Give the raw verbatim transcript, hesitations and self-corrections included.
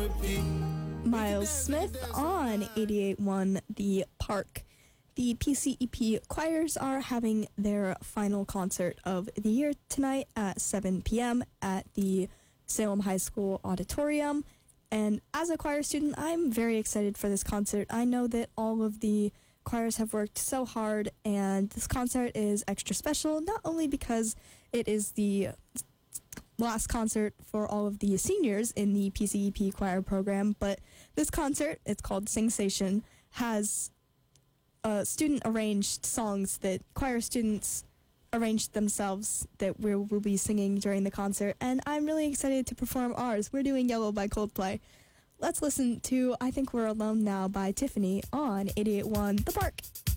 Miles Smith on eighty-eight point one The Park. The P C E P choirs are having their final concert of the year tonight at seven p.m. at the Salem High School auditorium. And as a choir student, I'm very excited for this concert. I know that all of the choirs have worked so hard, and this concert is extra special, not only because it is the last concert for all of the seniors in the P C E P choir program, but this concert, it's called Sing-sation, has uh, student-arranged songs that choir students arranged themselves that we will be singing during the concert, and I'm really excited to perform ours. We're doing Yellow by Coldplay. Let's listen to I Think We're Alone Now by Tiffany on eighty-eight point one The Park.